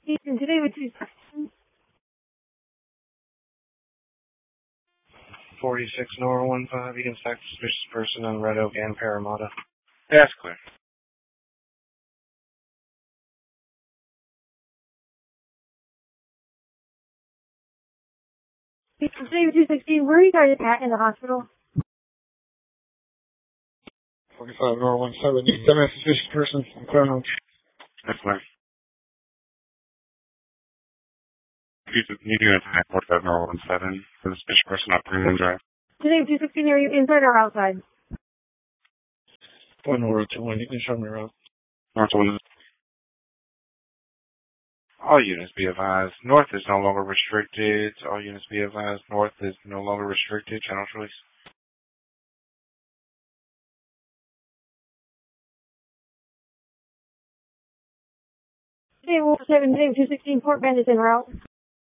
And today with 46 Nora 15, you can stack suspicious person on Red Oak and Parramatta. Yeah, that's clear. Today with 216, where are you guys at in the hospital? 45 Nora 17, you can stack suspicious person on Claremont. That's clear. You do attack 45 Nora 17 for the suspicious person on Premium Drive. Today with 216, are you inside or outside? 1 Nora 21, you can show me around. North 1. All units be advised. North is no longer restricted. All units be advised. North is no longer restricted. Channel choice. Today with 7, today with 216, Fort Bend is en route.